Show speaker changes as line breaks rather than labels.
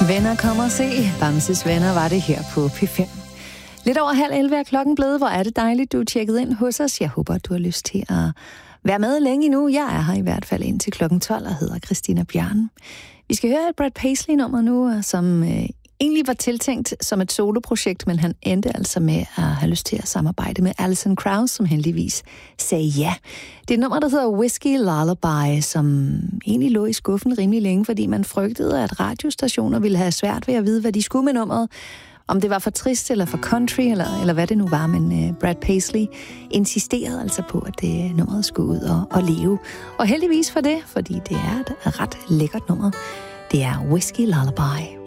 Venner, kom og se. Bamses Venner var det her på P5. Lidt over 10:30 er klokken blevet. Hvor er det dejligt, du er tjekket ind hos os. Jeg håber, du har lyst til at være med længe endnu. Jeg er her i hvert fald indtil klokken 12 og hedder Christina Bjørn. Vi skal høre et Brad Paisley-nummer nu, som egentlig var tiltænkt som et soloprojekt, men han endte altså med at have lyst til at samarbejde med Alison Krauss, som heldigvis sagde ja. Det er et nummer, der hedder Whiskey Lullaby, som egentlig lå i skuffen rimelig længe, fordi man frygtede, at radiostationer ville have svært ved at vide, hvad de skulle med nummeret. Om det var for trist eller for country, eller hvad det nu var, men Brad Paisley insisterede altså på, at nummeret skulle ud og leve. Og heldigvis for det, fordi det er et ret lækkert nummer. Det er Whiskey Lullaby.